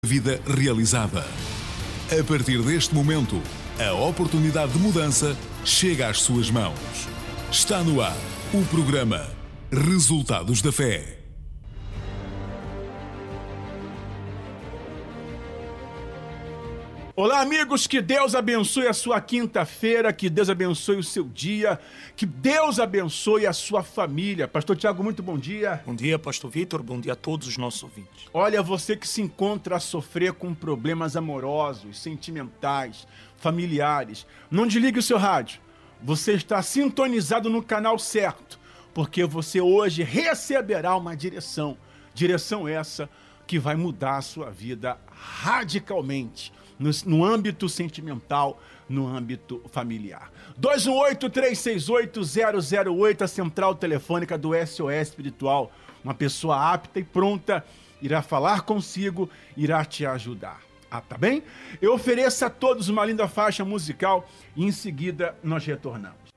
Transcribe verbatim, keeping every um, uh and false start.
Vida realizada. A partir deste momento, a oportunidade de mudança chega às suas mãos. Está no ar o programa Resultados da Fé. Olá, amigos, que Deus abençoe a sua quinta-feira, que Deus abençoe o seu dia, que Deus abençoe a sua família. Pastor Tiago, muito bom dia. Bom dia, Pastor Vitor, bom dia a todos os nossos ouvintes. Olha, você que se encontra a sofrer com problemas amorosos, sentimentais, familiares, não desligue o seu rádio. Você está sintonizado no canal certo, porque você hoje receberá uma direção. Direção essa que vai mudar a sua vida radicalmente. No, no âmbito sentimental, no âmbito familiar. dois um oito, três seis oito, zero zero oito, a central telefônica do S O S Espiritual. Uma pessoa apta e pronta irá falar consigo, irá te ajudar. Ah, tá bem? Eu ofereço a todos uma linda faixa musical e em seguida nós retornamos.